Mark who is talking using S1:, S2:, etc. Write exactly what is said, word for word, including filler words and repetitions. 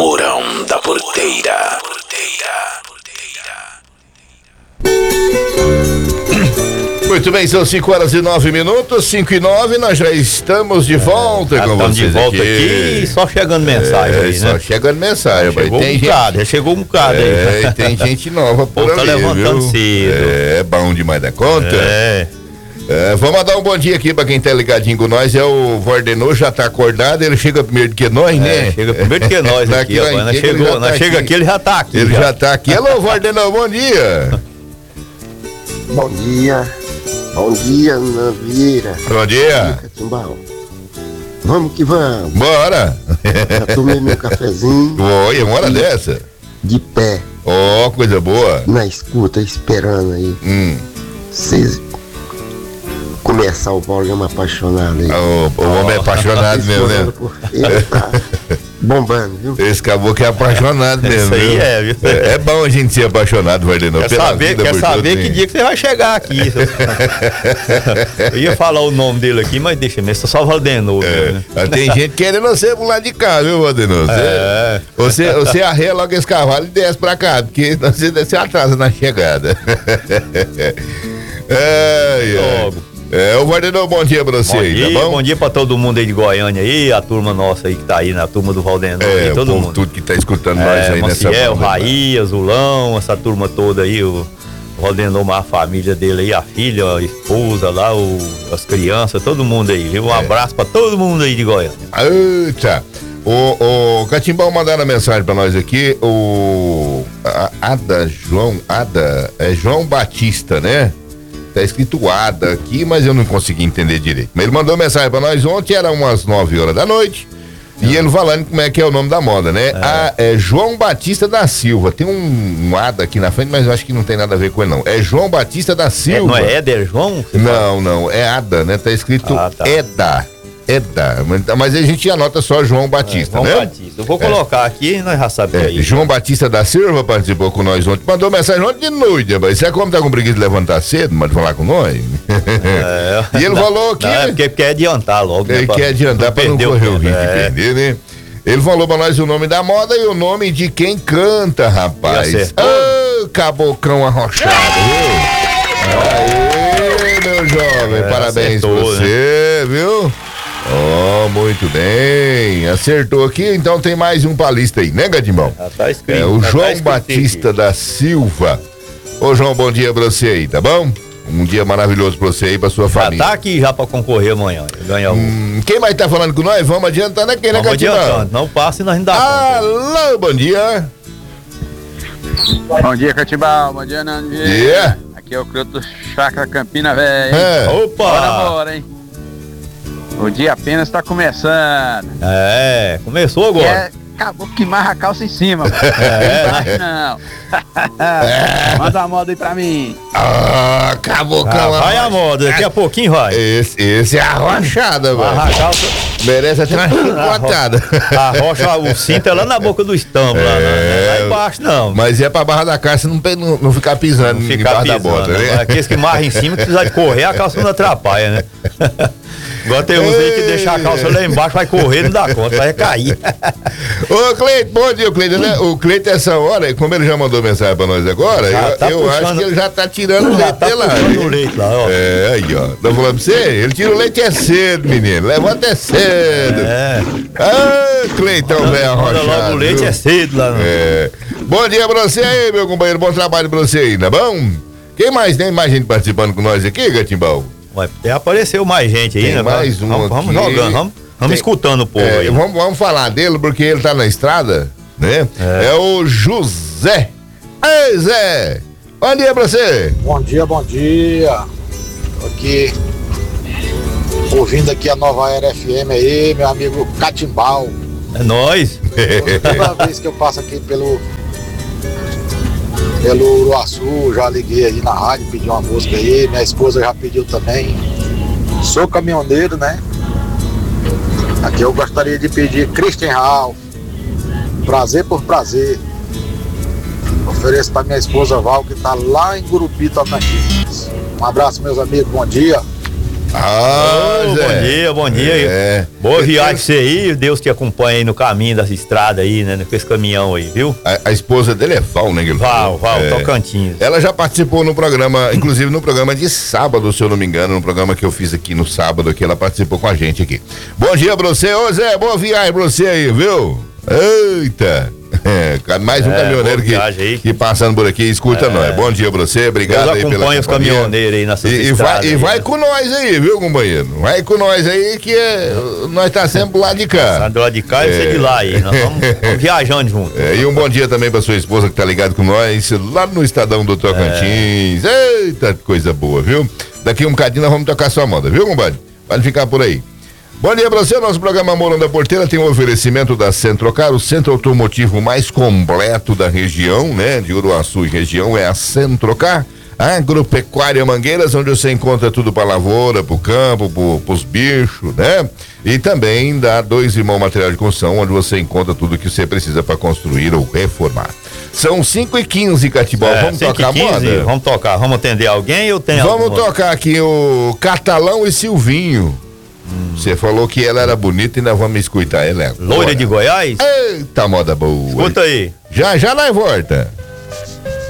S1: Mourão da Porteira.
S2: Muito bem, são cinco horas e nove minutos, cinco e nove, nós já estamos de volta é, com vocês
S3: de volta aqui. aqui só chegando mensagem é, aí,
S2: só
S3: né?
S2: chegando mensagem.
S3: Chegou
S2: tem
S3: um bocado, já chegou um bocado
S2: é, aí. Tem gente nova por ali,
S3: tá levantando
S2: viu?
S3: cedo.
S2: É, bom demais da conta.
S3: É.
S2: É, vamos mandar um bom dia aqui pra quem tá ligadinho com nós, é o Vordenor, já tá acordado, ele chega primeiro do que nós, né?
S3: É, chega primeiro do que nós aqui, ó, nós chegou, nós tá chega aqui, ele já tá aqui.
S2: Ele
S3: já,
S2: já tá aqui. Alô, Vordenor, bom dia.
S4: Bom dia. Bom dia, Ana Vieira.
S2: Bom dia.
S4: Catimbau. Vamos que vamos.
S2: Bora.
S4: Já tomei meu cafezinho.
S2: Oi, uma hora dessa.
S4: De pé.
S2: Ó, oh, coisa boa.
S4: Na escuta, esperando aí.
S2: Hum.
S4: Vocês começar o programa apaixonado aí.
S2: Oh, o homem é apaixonado mesmo, né?
S4: Ele tá bombando, viu?
S2: Esse caboclo é apaixonado mesmo.
S3: Isso aí viu? é, viu?
S2: É, é bom a gente ser apaixonado, Vardenor.
S3: Quer saber, quer saber que dia que você vai chegar aqui. Eu ia falar o nome dele aqui, mas deixa mesmo, só Valdenor.
S2: É, né? Tem gente querendo você pro lado de cá, viu, Valdenor? Você,
S3: é.
S2: você, você arreia logo esse cavalo e desce pra cá, porque você, você atrasa na chegada. É, é. Logo. É, o Vardenor, bom dia pra você,
S3: bom dia,
S2: tá bom?
S3: Bom dia pra todo mundo aí de Goiânia aí, a turma nossa aí que tá aí, na turma do Valdenor
S2: é,
S3: aí, todo
S2: o povo,
S3: mundo.
S2: tudo que tá escutando
S3: é,
S2: nós aí
S3: Maciel,
S2: nessa banda.
S3: Raí, Zulão, essa turma toda aí, o Valdenor, a família dele aí, a filha, a esposa lá, o, as crianças, todo mundo aí, viu? Um é. abraço pra todo mundo aí de Goiânia.
S2: Eita! O, o Catimbau mandaram mensagem pra nós aqui, o a, Ada, João, Ada, é João Batista, né? Tá escrito Ada aqui, mas eu não consegui entender direito. Mas ele mandou mensagem pra nós ontem, era umas nove horas da noite, é. e ele falando como é que é o nome da moda, né? É. A, é João Batista da Silva. Tem um, um Ada aqui na frente, mas eu acho que não tem nada a ver com ele, não. É João Batista da Silva. É,
S3: não é Éder João?
S2: Não, não, é Ada, né? Tá escrito ah, tá. Eda. Eda, mas a gente anota só João Batista, é, João
S3: né? Batista. Eu vou colocar é. aqui e nós já sabemos é, aí.
S2: João Batista da Silva participou com nós ontem, mandou mensagem ontem de noite, mas você é como tá com preguiça de levantar cedo, mas de falar com nós? É. E ele não, falou que...
S3: Não, é porque quer adiantar logo.
S2: Ele né, quer adiantar para não correr o risco de perder, né? Ele falou pra nós o nome da moda e o nome de quem canta, rapaz. Ô, oh, cabocão arrochado, viu? Aê, meu jovem, é, parabéns pra você, né? Viu? Oh, muito bem, acertou aqui, então tem mais um pra lista aí, né, Gadimbão?
S3: Já tá escrito.
S2: É o
S3: já
S2: João
S3: tá
S2: Batista aqui. Da Silva. Ô, João, bom dia pra você aí, tá bom? Um dia maravilhoso pra você aí, pra sua
S3: já
S2: família.
S3: Já tá aqui já pra concorrer amanhã, ganhar o...
S2: Hum, quem vai estar tá falando com nós? Vamos adiantando aqui, né,
S3: Vamos
S2: Gadimbão?
S3: adiantando, não passa e nós não dá conta.
S2: Alô, bom dia.
S5: Bom dia, Catimbau, bom dia, Nando.
S2: Yeah.
S5: Aqui é o Cleuto Chácara Campina, velho.
S2: É.
S3: Opa!
S5: Bora, bora, hein? O dia apenas tá começando.
S3: É, começou agora. É,
S5: acabou que marra a calça em cima. É. Não. É. Manda uma moda aí pra mim.
S2: Ah, acabou com
S3: ah, vai a moda, daqui a pouquinho vai.
S2: Esse, esse é arrochada, velho.
S3: Marra a calça.
S2: Merece até uma chicotada.
S3: Arrocha o cinto é lá na boca do estambo, é, lá, né? Lá embaixo não.
S2: Mas é pra barra da calça não, não, não ficar pisando
S3: não ficar pisando,
S2: da bota, né?
S3: Aqueles que marram em cima, que precisar de correr, a calça não atrapalha, né? Agora tem uns aí que deixa a calça lá embaixo, vai correr, não dá conta, vai cair.
S2: Ô, Cleito, bom dia, Cleito, né? O Cleito, essa hora, como ele já mandou mensagem pra nós agora, já eu, tá eu puxando, acho que ele já tá tirando o leite tá lá.
S3: Puxando o leite lá, ó.
S2: É, aí, ó. Tô falando pra você, ele tira o leite é cedo, menino. Levanta é cedo. É. Ah, Cleitão, velho, arrochado.
S3: Logo o leite viu? É cedo lá. Não.
S2: É. Bom dia pra você aí, meu companheiro. Bom trabalho pra você aí, tá bom? Quem mais? Tem mais gente participando com nós aqui, Gatimbau?
S3: Vai, apareceu mais gente aí,
S2: tem
S3: né?
S2: Mais um
S3: vamos, vamos jogando, vamos, vamos tem, escutando o povo é, aí.
S2: Vamos, vamos falar dele porque ele tá na estrada, né? É, é o José. Ei, Zé! Bom dia pra você!
S6: Bom dia, bom dia! Tô aqui ouvindo aqui a Nova Era F M aí, meu amigo Catimbau.
S3: É nóis!
S6: Toda vez que eu passo aqui pelo pelo Uruaçu, já liguei aí na rádio, pedi uma música aí, minha esposa já pediu também. Sou caminhoneiro, né? Aqui eu gostaria de pedir Christian Ralph, Prazer por Prazer. Ofereço para minha esposa Val, que tá lá em Gurupi, Tocantins. Um abraço, meus amigos, bom dia.
S2: Ah,
S3: Ô,
S2: Zé.
S3: bom dia, bom dia.
S2: É.
S3: Boa
S2: Eu
S3: viagem
S2: tenho-
S3: pra você aí, Deus te acompanha aí no caminho das estradas aí, né? Com esse caminhão aí, viu?
S2: A, a esposa dele é Val, né, Guilherme?
S3: Val, Val,
S2: É.
S3: Tocantins.
S2: Ela já participou no programa, inclusive no programa de sábado, se eu não me engano, no programa que eu fiz aqui no sábado, que ela participou com a gente aqui. Bom dia pra você, ô Zé, boa viagem pra você aí, viu? Eita! É, mais um
S3: É,
S2: caminhoneiro
S3: boa
S2: que,
S3: viagem aí.
S2: que passando por aqui, escuta nós. Bom dia pra você, obrigado
S3: Deus
S2: aí pela
S3: acompanha os
S2: companhia.
S3: caminhoneiros aí nessas
S2: E, e
S3: estradas
S2: vai, e
S3: aí,
S2: vai
S3: né?
S2: com nós aí, viu, companheiro? Vai com nós aí que é, nós tá sempre lá de cá.
S3: Sai do lado de cá e você de lá aí. Nós vamos, vamos viajando junto.
S2: É, e um bom dia também pra sua esposa que tá ligado com nós, lá no Estadão do Tocantins. Eita, coisa boa, viu? Daqui um bocadinho nós vamos tocar sua moda, viu, compadre? Pode ficar por aí. Bom dia pra você, nosso programa Morão da Porteira tem um oferecimento da Centrocar, o centro automotivo mais completo da região, né? De Uruaçu e região é a Centrocar. Agropecuária Mangueiras, onde você encontra tudo para lavoura, para o campo, para os bichos, né? E também da Dois Irmãos Material de Construção, onde você encontra tudo que você precisa para construir ou reformar. São cinco e quinze, Catibal.
S3: É,
S2: Vamos
S3: cinco e
S2: tocar a
S3: quinze,
S2: moda?
S3: Vamos tocar. Vamos atender alguém ou tem
S2: Vamos
S3: alguma-
S2: tocar aqui o Catalão e Silvinho. Você falou que ela era bonita e nós vamos escutar ela.
S3: Loira de Goiás?
S2: Eita, moda boa.
S3: Escuta aí.
S2: Já, já nós volta.